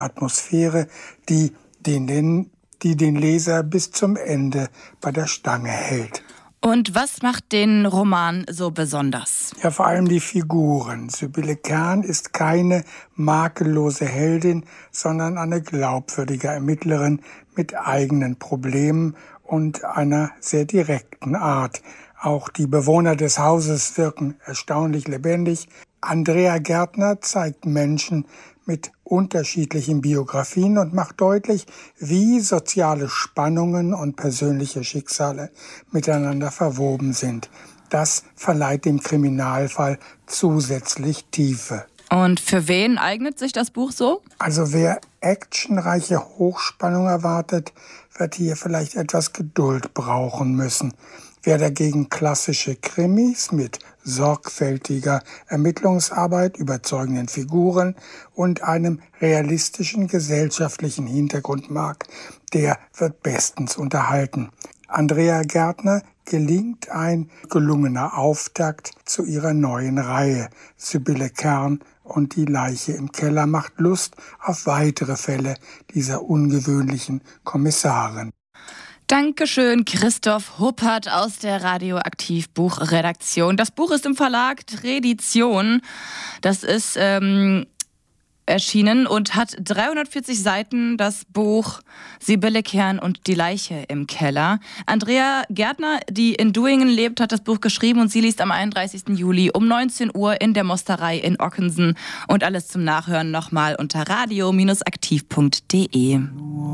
Atmosphäre, die den Leser bis zum Ende bei der Stange hält. Und was macht den Roman so besonders? Ja, vor allem die Figuren. Sibylle Kern ist keine makellose Heldin, sondern eine glaubwürdige Ermittlerin mit eigenen Problemen und einer sehr direkten Art. Auch die Bewohner des Hauses wirken erstaunlich lebendig. Andrea Gärtner zeigt Menschen mit unterschiedlichen Biografien und macht deutlich, wie soziale Spannungen und persönliche Schicksale miteinander verwoben sind. Das verleiht dem Kriminalfall zusätzlich Tiefe. Und für wen eignet sich das Buch so? Also wer actionreiche Hochspannung erwartet, wird hier vielleicht etwas Geduld brauchen müssen. Wer dagegen klassische Krimis mit sorgfältiger Ermittlungsarbeit, überzeugenden Figuren und einem realistischen gesellschaftlichen Hintergrund mag, der wird bestens unterhalten. Andrea Gärtner gelingt ein gelungener Auftakt zu ihrer neuen Reihe. Sibylle Kern und die Leiche im Keller macht Lust auf weitere Fälle dieser ungewöhnlichen Kommissarin. Dankeschön, Christoph Huppert aus der Radioaktiv Buchredaktion. Das Buch ist im Verlag Tradition. Das ist erschienen und hat 340 Seiten, das Buch Sibylle Kern und die Leiche im Keller. Andrea Gärtner, die in Duingen lebt, hat das Buch geschrieben und sie liest am 31. Juli um 19 Uhr in der Mosterei in Ockensen. Und alles zum Nachhören nochmal unter radio-aktiv.de.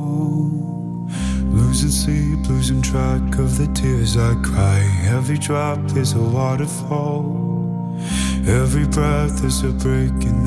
Losing sleep, losing track of the tears I cry. Every drop is a waterfall. Every breath is a break in the